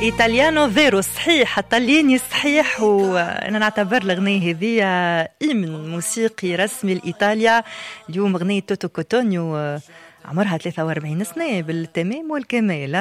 إيطاليانو فيرو صحيح، الطلياني صحيح، وأنا نعتبر الأغنية هذه إيمن موسيقي رسمي لإيطاليا. اليوم أغنية توتو كوتونيو عمرها 43 سنة بالتمام والكمال،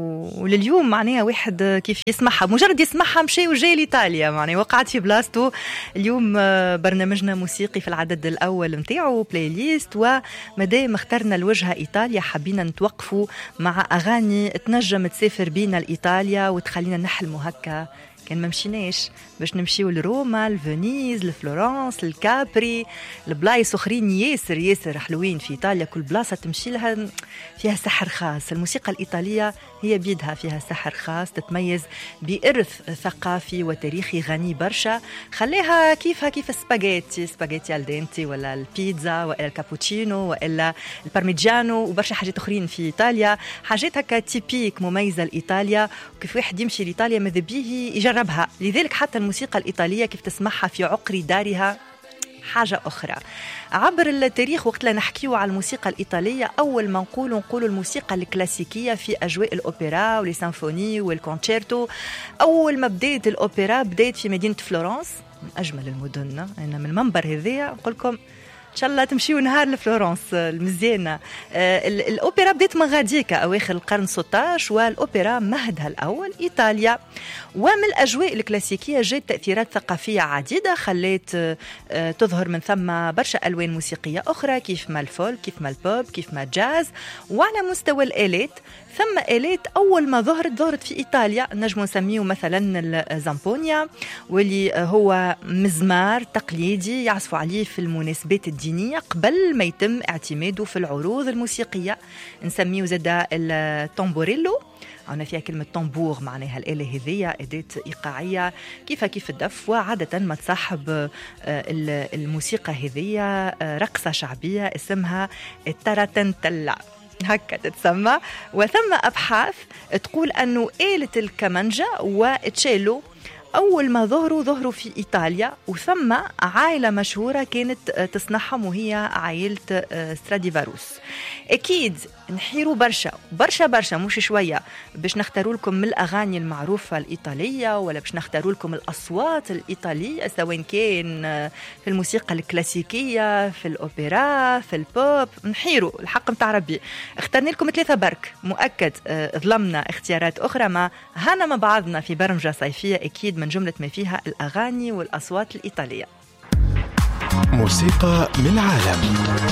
ولليوم معناها واحد كيف يسمعها مجرد يسمعها مشي وجاي لإيطاليا، معناها وقعت في بلاصتو. اليوم برنامجنا موسيقي في العدد الأول متاعو بلاي ليست، ومدام اخترنا الوجهة إيطاليا حبينا نتوقفوا مع أغاني تنجم تسافر بينا لإيطاليا وتخلينا نحلموا هكا كان ما مشيناش باش نمشيو لروما، لفينيز، لفلورنس، لكابري، لبلايص اخرين ياسر ياسر حلوين في ايطاليا. كل بلاصه تمشي لها فيها سحر خاص. الموسيقى الايطاليه هي بيدها فيها سحر خاص، تتميز بإرث ثقافي وتاريخي غني برشا، خليها كيف سباغيتي الدنتي ولا البيتزا ولا الكابوتشينو ولا البارميجانو وبرشا حاجات اخرين في ايطاليا، حاجات هكا تيبيك مميزه لايطاليا، وكيف واحد يمشي لايطاليا ماذا بيه يجربها. لذلك حتى الموسيقى الإيطالية كيف تسمعها في عقر دارها حاجة أخرى. عبر التاريخ وقت لا نحكيو على الموسيقى الإيطالية، أول ما نقولوا الموسيقى الكلاسيكية في أجواء الأوبرا والسيمفوني والكونشيرتو. أول ما بدأت الأوبرا بدأت في مدينة فلورنس، من أجمل المدن. أنا من المنبر هذيا نقول لكم إن شاء الله تمشيوا نهار لفلورنس المزيانة. الأوبرا بدأت من غاديكا أواخر القرن 16، والأوبرا مهدها الأول إيطاليا. ومن الأجواء الكلاسيكية جاءت تأثيرات ثقافية عديدة خلت تظهر من ثم برشا ألوان موسيقية أخرى، كيف ما الفولك، كيف ما البوب، كيف ما الجاز. وعلى مستوى الآلات ثم آلات أول ما ظهرت في إيطاليا نجم نسميه مثلا الزامبونيا، واللي هو مزمار تقليدي يعزفوا عليه في المناسبات الدينية قبل ما يتم اعتماده في العروض الموسيقية. نسميه زادا التامبوريلو، عنا فيها كلمة طنبور، معناها الآلة هذية أداة إيقاعية كيف الدف، وعادة ما تصاحب الموسيقى هذية رقصة شعبية اسمها التراتنتلا، هكا تتسمى. وثم أبحاث تقول أنه آلة الكمانجا وتشيلو أول ما ظهروا في إيطاليا، وثم عائلة مشهورة كانت تصنعهم وهي عائلة ستراديفاروس. أكيد نحيروا برشا مش شوية باش نختاروا لكم من الأغاني المعروفة الإيطالية، ولا باش نختاروا لكم الأصوات الإيطالية، سواء كان في الموسيقى الكلاسيكية، في الأوبرا، في البوب. نحيروا الحق متاع ربي، اخترنا لكم 3 برك. مؤكد ظلمنا اختيارات أخرى، ما هنا مع بعضنا في برمجة صيفية أكيد من جملة ما فيها الأغاني والأصوات الإيطالية. موسيقى من العالم.